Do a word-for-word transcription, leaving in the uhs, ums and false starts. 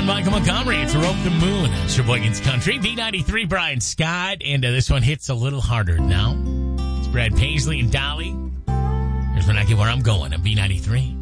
Michael Montgomery. It's Rope the Moon on Sheboygan's Country. B ninety-three, Brian Scott. And uh, this one hits a little harder now. It's Brad Paisley and Dolly. Here's when I get where I'm going on B ninety-three.